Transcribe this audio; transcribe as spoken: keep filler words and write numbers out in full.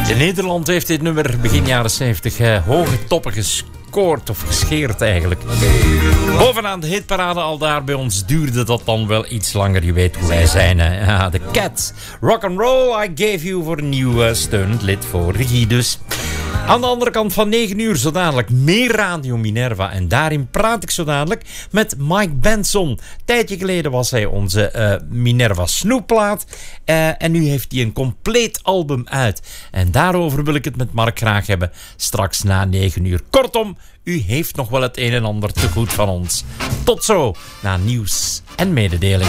In Nederland heeft dit nummer begin jaren zeventig uh, hoge toppen gescoord of gescheerd eigenlijk. Bovenaan de hitparade al daar bij ons duurde dat dan wel iets langer. Je weet hoe wij zijn. Hè? Ja, de Cats. Rock'n'Roll, I gave you voor een nieuw uh, steunend lid voor regie dus. Aan de andere kant van negen uur zo dadelijk meer Radio Minerva. En daarin praat ik zo dadelijk met Mike Benson. Een tijdje geleden was hij onze uh, Minerva snoepplaat. Uh, en nu heeft hij een compleet album uit. En daarover wil ik het met Mark graag hebben. Straks na negen uur. Kortom, u heeft nog wel het een en ander te goed van ons. Tot zo, na nieuws en mededeling.